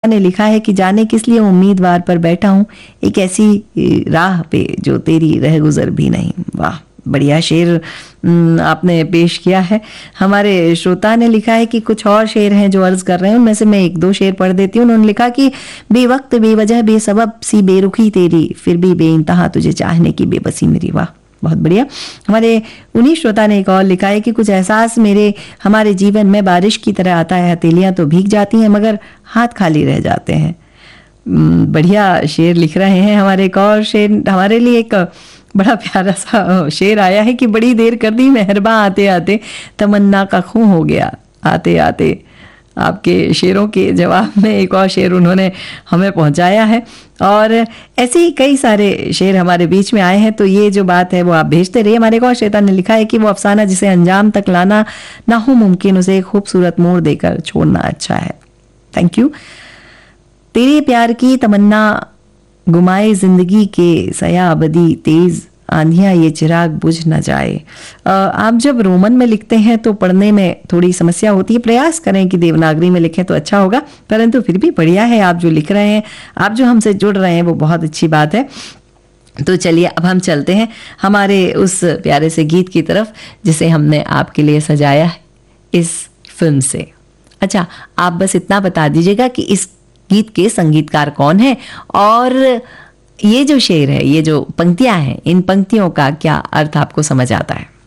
ने लिखा है कि जाने किस लिए उम्मीदवार पर बैठा हूँ, एक ऐसी राह पे जो तेरी रह गुजर भी नहीं। वाह, बढ़िया शेर आपने पेश किया है। हमारे श्रोता ने लिखा है कि कुछ और शेर हैं जो अर्ज कर रहे हैं, उनमें से मैं एक दो शेर पढ़ देती हूँ। उन्होंने लिखा कि बेवक्त बेवजह बेसबब सी बेरुखी तेरी, फिर भी बेइंतहा तुझे चाहने की बेबसी मेरी। वाह, बहुत बढ़िया। हमारे उन्हीं श्रोता ने एक और लिखा है कि कुछ एहसास हमारे जीवन में बारिश की तरह आता है, हथेलियां तो भीग जाती हैं मगर हाथ खाली रह जाते हैं। बढ़िया शेर लिख रहे हैं। हमारे एक और शेर, हमारे लिए एक बड़ा प्यारा सा शेर आया है कि बड़ी देर कर दी मेहरबा आते आते, तमन्ना का खूं हो गया आते आते। आपके शेरों के जवाब में एक और शेर उन्होंने हमें पहुंचाया है, और ऐसे ही कई सारे शेर हमारे बीच में आए हैं। तो ये जो बात है वो आप भेजते रहिए। हमारे एक और श्रोता ने लिखा है कि वो अफसाना जिसे अंजाम तक लाना ना हो मुमकिन, उसे एक खूबसूरत मोड़ देकर छोड़ना अच्छा है। Thank you. तेरे प्यार की तमन्ना गुमाए जिंदगी के सया अबदी, तेज आंधियां ये चिराग बुझ न जाए। आप जब रोमन में लिखते हैं तो पढ़ने में थोड़ी समस्या होती है। प्रयास करें कि देवनागरी में लिखें तो अच्छा होगा, परंतु फिर भी बढ़िया है आप जो लिख रहे हैं, आप जो हमसे जुड़ रहे हैं, वो बहुत अच्छी बात है। तो चलिए अब हम चलते हैं हमारे उस प्यारे से गीत की तरफ जिसे हमने आपके लिए सजाया है इस फिल्म से। अच्छा, आप बस इतना बता दीजिएगा कि इस गीत के संगीतकार कौन है, और ये जो शेर है, ये जो पंक्तियां हैं, इन पंक्तियों का क्या अर्थ आपको समझ आता है।